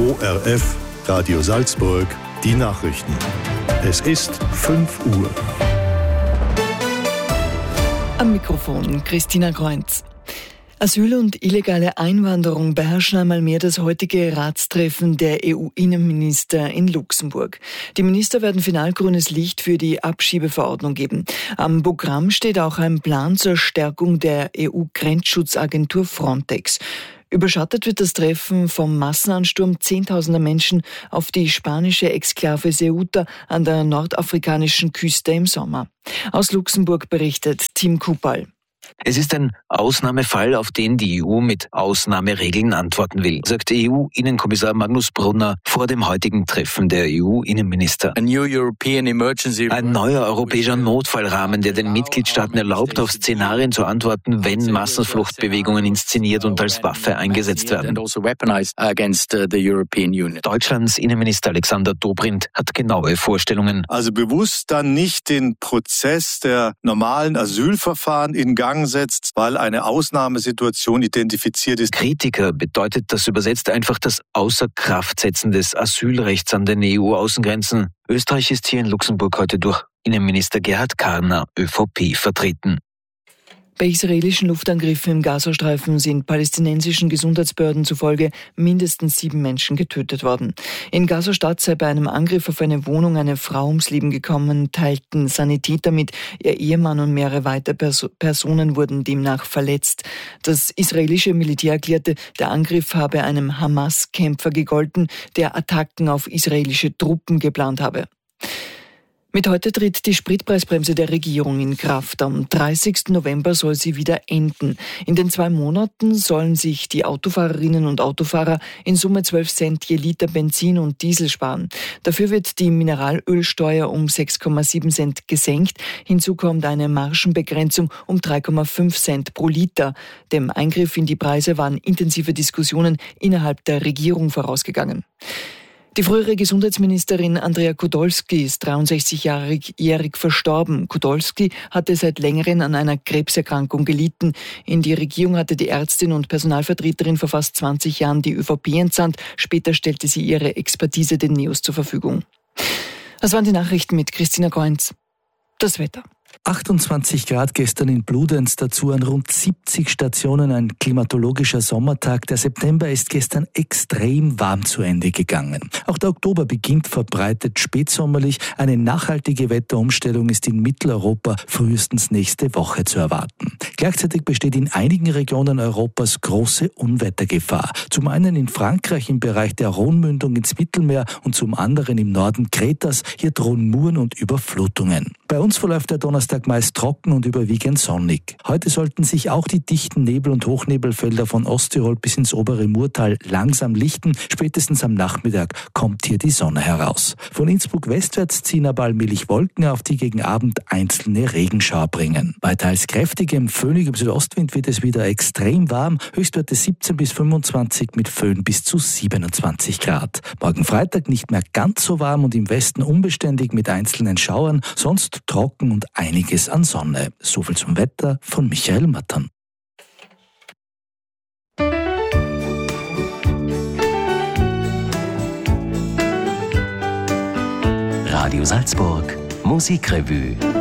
ORF, Radio Salzburg, die Nachrichten. Es ist 5 Uhr. Am Mikrofon Christina Kreunz. Asyl und illegale Einwanderung beherrschen einmal mehr das heutige Ratstreffen der EU-Innenminister in Luxemburg. Die Minister werden final grünes Licht für die Abschiebeverordnung geben. Am Programm steht auch ein Plan zur Stärkung der EU-Grenzschutzagentur Frontex. Überschattet wird das Treffen vom Massenansturm zehntausender Menschen auf die spanische Exklave Ceuta an der nordafrikanischen Küste im Sommer. Aus Luxemburg berichtet Tim Kupal. Es ist ein Ausnahmefall, auf den die EU mit Ausnahmeregeln antworten will, sagt EU-Innenkommissar Magnus Brunner vor dem heutigen Treffen der EU-Innenminister. Ein neuer europäischer Notfallrahmen, der den Mitgliedstaaten erlaubt, auf Szenarien zu antworten, wenn Massenfluchtbewegungen inszeniert und als Waffe eingesetzt werden. Deutschlands Innenminister Alexander Dobrindt hat genaue Vorstellungen. Also bewusst dann nicht den Prozess der normalen Asylverfahren in Gang setzt, weil eine Ausnahmesituation identifiziert ist. Kritiker bedeutet das übersetzt einfach das Außerkraftsetzen des Asylrechts an den EU-Außengrenzen. Österreich ist hier in Luxemburg heute durch Innenminister Gerhard Karner, ÖVP, vertreten. Bei israelischen Luftangriffen im Gazastreifen sind palästinensischen Gesundheitsbehörden zufolge mindestens 7 Menschen getötet worden. In Gaza-Stadt sei bei einem Angriff auf eine Wohnung eine Frau ums Leben gekommen, teilten Sanitäter mit. Ihr Ehemann und mehrere weitere Personen wurden demnach verletzt. Das israelische Militär erklärte, der Angriff habe einem Hamas-Kämpfer gegolten, der Attacken auf israelische Truppen geplant habe. Mit heute tritt die Spritpreisbremse der Regierung in Kraft. Am 30. November soll sie wieder enden. In den 2 Monaten sollen sich die Autofahrerinnen und Autofahrer in Summe 12 Cent je Liter Benzin und Diesel sparen. Dafür wird die Mineralölsteuer um 6,7 Cent gesenkt. Hinzu kommt eine Margenbegrenzung um 3,5 Cent pro Liter. Dem Eingriff in die Preise waren intensive Diskussionen innerhalb der Regierung vorausgegangen. Die frühere Gesundheitsministerin Andrea Podolski ist 63-jährig verstorben. Podolski hatte seit längerem an einer Krebserkrankung gelitten. In die Regierung hatte die Ärztin und Personalvertreterin vor fast 20 Jahren die ÖVP entsandt. Später stellte sie ihre Expertise den NEOS zur Verfügung. Das waren die Nachrichten mit Christina Kreunz. Das Wetter. 28 Grad gestern in Bludenz, dazu an rund 70 Stationen ein klimatologischer Sommertag. Der September ist gestern extrem warm zu Ende gegangen. Auch der Oktober beginnt verbreitet spätsommerlich. Eine nachhaltige Wetterumstellung ist in Mitteleuropa frühestens nächste Woche zu erwarten. Gleichzeitig besteht in einigen Regionen Europas große Unwettergefahr. Zum einen in Frankreich im Bereich der Rhônemündung ins Mittelmeer und zum anderen im Norden Kretas. Hier drohen Muren und Überflutungen. Bei uns verläuft der Donnerstag meist trocken und überwiegend sonnig. Heute sollten sich auch die dichten Nebel- und Hochnebelfelder von Osttirol bis ins obere Murtal langsam lichten. Spätestens am Nachmittag kommt hier die Sonne heraus. Von Innsbruck westwärts ziehen aber allmählich Wolken auf, die gegen Abend einzelne Regenschauer bringen. Bei teils kräftigem, föhnigem Südostwind wird es wieder extrem warm. Höchstwerte 17 bis 25 mit Föhn bis zu 27 Grad. Morgen Freitag nicht mehr ganz so warm und im Westen unbeständig mit einzelnen Schauern, sonst trocken und einiges an Sonne. Soviel zum Wetter von Michael Mattern. Radio Salzburg, Musikrevue.